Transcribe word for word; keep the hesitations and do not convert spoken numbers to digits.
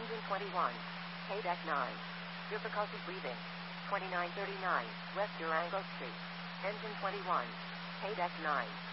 Engine twenty-one. Haydeck nine. Difficulty breathing. twenty-nine thirty-nine, West Durango Street. Engine twenty-one. Haydeck nine.